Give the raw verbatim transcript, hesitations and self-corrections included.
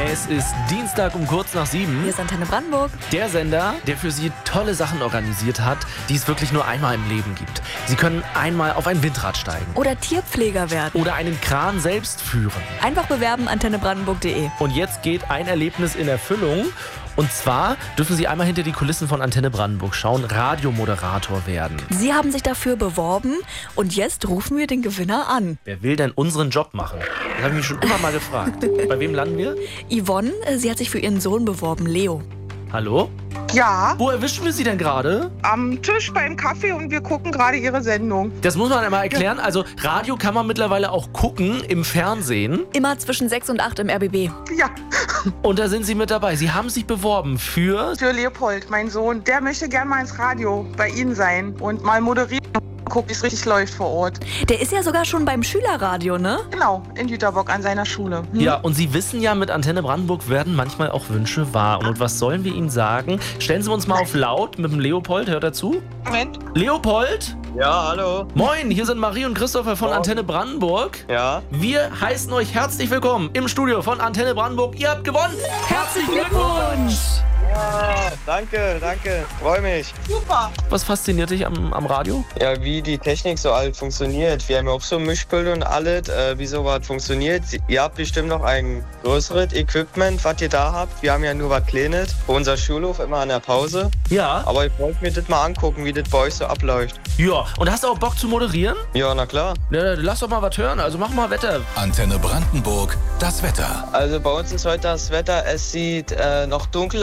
Es ist Dienstag um kurz nach sieben. Hier ist Antenne Brandenburg. Der Sender, der für Sie tolle Sachen organisiert hat, die es wirklich nur einmal im Leben gibt. Sie können einmal auf ein Windrad steigen. Oder Tierpfleger werden. Oder einen Kran selbst führen. Einfach bewerben, antenne brandenburg punkt de. Und jetzt geht ein Erlebnis in Erfüllung. Und zwar dürfen Sie einmal hinter die Kulissen von Antenne Brandenburg schauen, Radiomoderator werden. Sie haben sich dafür beworben und jetzt rufen wir den Gewinner an. Wer will denn unseren Job machen? Das habe ich mich schon immer mal gefragt. Bei wem landen wir? Yvonne, sie hat sich für ihren Sohn beworben, Leo. Hallo? Ja, Wo erwischen wir Sie denn gerade? am Tisch beim Kaffee und wir gucken gerade Ihre Sendung. Das muss man einmal erklären. Also Radio kann man mittlerweile auch gucken im Fernsehen. Immer zwischen sechs und acht im R B B. Ja, Und da sind Sie mit dabei. Sie haben sich beworben für... für Leopold, mein Sohn, der möchte gern mal ins Radio bei Ihnen sein und mal moderieren. Gucken, wie es richtig läuft vor Ort. Der ist ja sogar schon beim Schülerradio, ne? Genau, in Jüterbock an seiner Schule. Hm? Ja, und Sie wissen ja, mit Antenne Brandenburg werden manchmal auch Wünsche wahr. Und was sollen wir Ihnen sagen? Stellen Sie uns mal auf laut mit dem Leopold. Hört er zu? Moment. Leopold? Ja, hallo. Moin, hier sind Marie und Christopher von Moin. Antenne Brandenburg. Ja. Wir heißen euch herzlich willkommen im Studio von Antenne Brandenburg. Ihr habt gewonnen. Herzlichen Glückwunsch. Ja, danke, danke. Freue mich. Super. Was fasziniert dich am, am Radio? Ja, wie die Technik so alt funktioniert. Wir haben ja auch so Mischpult und alles, äh, wie sowas funktioniert. Ihr habt bestimmt noch ein größeres Equipment, was ihr da habt. Wir haben ja nur was Kleines. Bei unser Schulhof immer an der Pause. Ja. Aber ich wollte mir das mal angucken, wie das bei euch so abläuft. Ja. Und hast du auch Bock zu moderieren? Ja, na klar. Ja, lass doch mal was hören. Also mach mal Wetter. Antenne Brandenburg, das Wetter. Also bei uns ist heute das Wetter, es sieht äh, noch dunkel